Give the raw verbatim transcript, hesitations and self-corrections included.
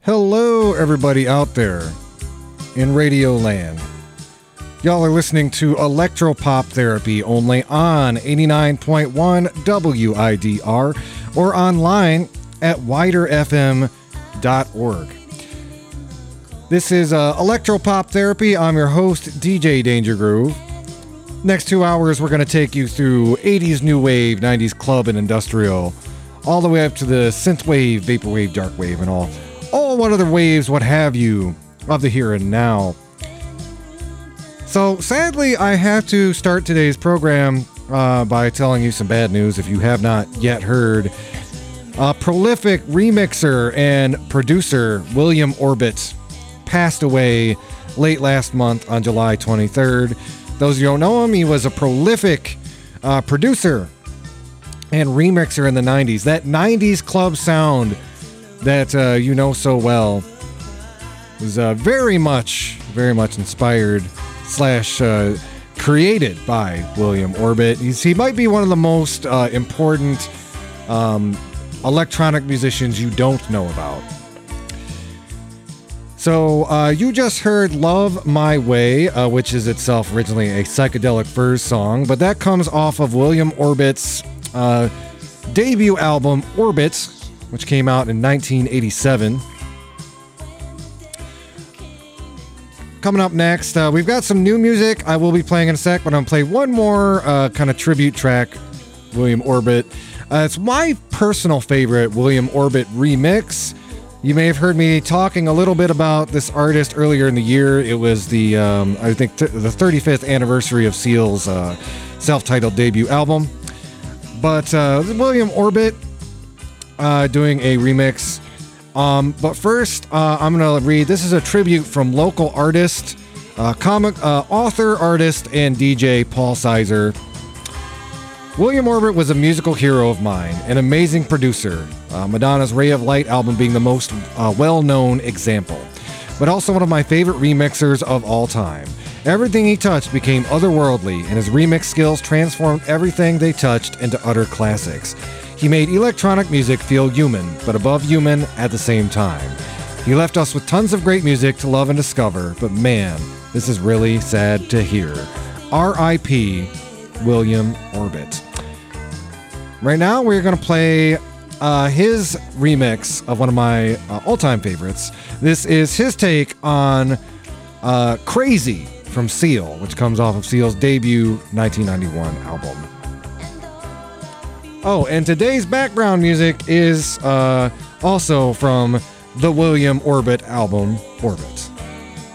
Hello, everybody out there in Radio Land. Y'all are listening to Electropop Therapy only on eighty-nine point one W I D R or online at wider f m dot org. This is uh, Electropop Therapy. I'm your host, D J Danger Groove. Next two hours, we're going to take you through eighties new wave, nineties club and industrial, all the way up to the synthwave, vaporwave, darkwave, and all, all what other waves, what have you, of the here and now. So, sadly, I have to start today's program uh, by telling you some bad news if you have not yet heard. A prolific remixer and producer, William Orbit, passed away late last month on July twenty-third. Those of you who don't know him, he was a prolific uh, producer and remixer in the nineties. That nineties club sound that uh, you know so well was uh, very much, very much inspired slash uh, created by William Orbit. He's, he might be one of the most uh, important um, electronic musicians you don't know about. So uh, you just heard Love My Way, uh, which is itself originally a psychedelic furs song, but that comes off of William Orbit's uh, debut album, Orbit, which came out in nineteen eighty-seven. Coming up next, uh, we've got some new music I will be playing in a sec, but I'm going to play one more uh, kind of tribute track, William Orbit. Uh, it's my personal favorite William Orbit remix. You may have heard me talking a little bit about this artist earlier in the year. It was the, um, I think, th- the thirty-fifth anniversary of Seal's uh, self-titled debut album. But uh, William Orbit uh, doing a remix. Um, but first, uh, I'm going to read, this is a tribute from local artist, uh, comic uh, author, artist, and D J Paul Sizer. William Orbit was a musical hero of mine, an amazing producer, uh, Madonna's Ray of Light album being the most uh, well-known example, but also one of my favorite remixers of all time. Everything he touched became otherworldly, and his remix skills transformed everything they touched into utter classics. He made electronic music feel human, but above human at the same time. He left us with tons of great music to love and discover, but man, this is really sad to hear. R I P William Orbit. Right now, we're going to play uh, his remix of one of my uh, all-time favorites. This is his take on uh, Crazy from Seal, which comes off of Seal's debut nineteen ninety-one album. Oh, and today's background music is uh, also from the William Orbit album, Orbit.